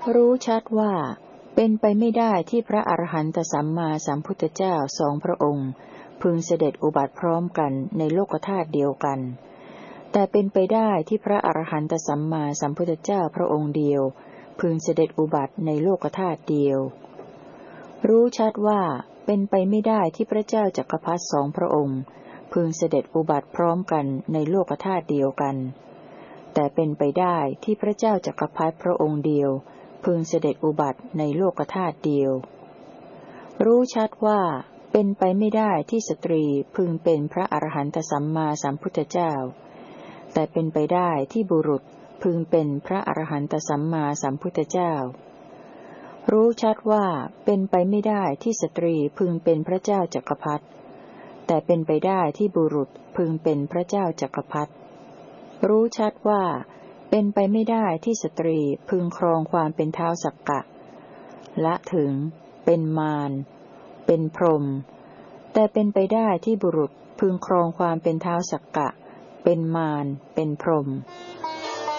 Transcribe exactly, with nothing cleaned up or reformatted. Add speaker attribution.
Speaker 1: รู้ชัดว่าเป็นไปไม่ได้ที่พระอรหันตสัมมาสัมพุทธเจ้าสองพระองค์พึงเสด็จอุบัติพร้อมกันในโลกธาตุเดียวกันแต่เป็นไปได้ที่พระอรหันตสัมมาสัมพุทธเจ้าพระองค์เดียวพึงเสด็จอุบัติในโลกธาตุเดียวรู้ชัดว่าเป็นไปไม่ได้ที่พระเจ้าจักรพรรดิสองพระองค์พึงเสด็จอุบัติพร้อมกันในโลกธาตุเดียวกันแต่เป็นไปได้ที่พระเจ้าจักรพรรดิพระองค์เดียวพึงเสด็จอุบัติในโลกธาตุเดียวรู้ชัดว่าเป็นไปไม่ได้ที่สตรีพึงเป็นพระอรหันตสัมมาสัมพุทธเจ้าแต่เป็นไปได้ที่บุรุษพึงเป็นพระอรหันตสัมมาสัมพุทธเจ้ารู้ชัดว่าเป็นไปไม่ได้ที่สตรีพึงเป็นพระเจ้าจักรพรรดิแต่เป็นไปได้ที่บุรุษพึงเป็นพระเจ้าจักรพรรดิรู้ชัดว่าเป็นไปไม่ได้ที่สตรีพึงครองความเป็นท้าวสักกะละถึงเป็นมารเป็นพรหมแต่เป็นไปได้ที่บุรุษพึงครองความเป็นท้าวสักกะเป็นมารเป็นพรหม